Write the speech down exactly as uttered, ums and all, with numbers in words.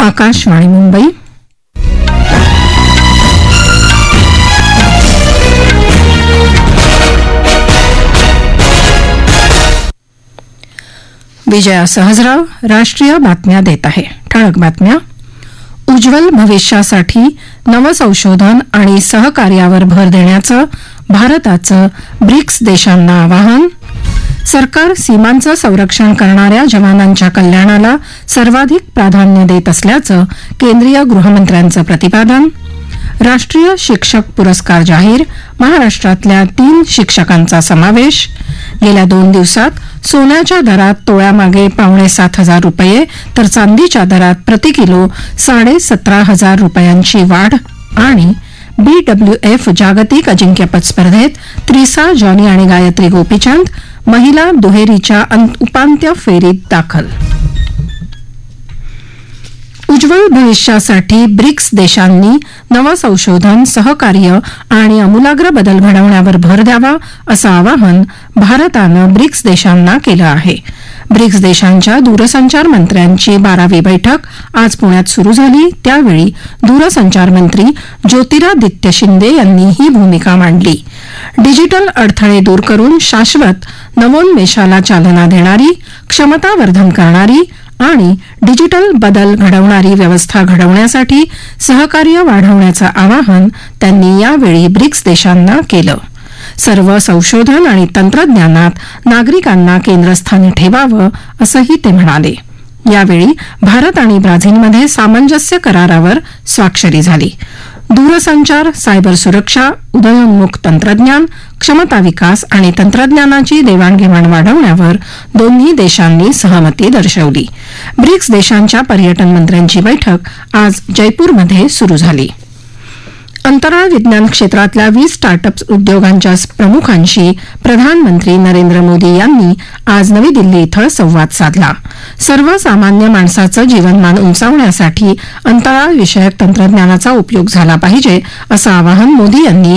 आकाशवाणी मुंबई. विजया सहजराव राष्ट्रीय बातम्या देत आहे. ठळक बातम्या. उज्ज्वल भविष्यासाठी नवसंशोधन आणि सहकार्यावर भर देण्याचं भारताचं ब्रिक्स देशांना आवाहन. सरकार सीमांचं संरक्षण करणाऱ्या जवानांच्या कल्याणाला सर्वाधिक प्राधान्य देत असल्याचं केंद्रीय गृहमंत्र्यांचं प्रतिपादन. राष्ट्रीय शिक्षक पुरस्कार जाहीर. महाराष्ट्रातल्या तीन शिक्षकांचा समावेश. गेल्या दोन दिवसात सोन्याच्या दरात तोळ्यामागे पावणे सात हजार रुपये तर चांदीच्या दरात प्रति किलो साडे सतरा हजार रुपयांची वाढ. आणि बीडब्ल्यूएफ जागतिक अजिंक्यपद स्पर्धेत त्रिसा जॉनी आणि गायत्री गोपीचंद महिला दुहेरीच्या उपांत्य फेरीत दाखल. उज्ज्वल भविष्यासाठी ब्रिक्स देशांनी नवसंशोधन, सहकार्य आणि आमूलाग्र बदल घडवण्यावर भर द्यावा असं आवाहन भारतानं ब्रिक्स देशांना केलं आहे. ब्रिक्स देशांच्या दूरसंचार मंत्र्यांची बारावी बैठक आज पुण्यात सुरू झाली. त्यावेळी दूरसंचार मंत्री ज्योतिरादित्य शिंदे यांनी ही भूमिका मांडली. डिजिटल अडथळे दूर करून शाश्वत नवोन्मेषाला चालना देणारी, क्षमतावर्धन करणारी आणि डिजिटल बदल घडवणारी व्यवस्था घडवण्यासाठी सहकार्य वाढवण्याचं आवाहन त्यांनी यावेळी ब्रिक्स देशांना केलं. सर्व संशोधन आणि तंत्रज्ञानात नागरिकांना केंद्रस्थानी ठेवावं असंही ते म्हणाले. यावेळी भारत आणि ब्राझीलमध्ये सामंजस्य करारावर स्वाक्षरी झाली. दूरसंचार, सायबर सुरक्षा, उदयोन्मुख तंत्रज्ञान, क्षमता विकास आणि तंत्रज्ञानाची देवाणघेवाण वाढवण्यावर दोन्ही देशांनी सहमती दर्शवली. ब्रिक्स देशांच्या पर्यटन मंत्र्यांची बैठक आज जयपूरमध्ये सुरू झाली. अंतराळ विज्ञान क्षेत्रातल्या वीस स्टार्टअप उद्योगांच्या प्रमुखांशी प्रधानमंत्री नरेंद्र मोदी यांनी आज नवी दिल्ली इथं संवाद साधला. सर्वसामान्य माणसाचं जीवनमान उंचावण्यासाठी अंतराळ विषयक तंत्रज्ञानाचा उपयोग झाला पाहिजे असं आवाहन मोदी यांनी